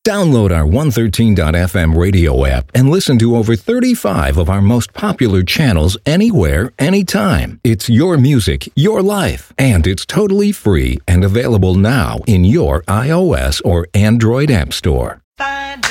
Download our 113.fm radio app and listen to over 35 of our most popular channels anywhere, anytime. It's your music, your life, and it's totally free and available now in your iOS or Android app store. Find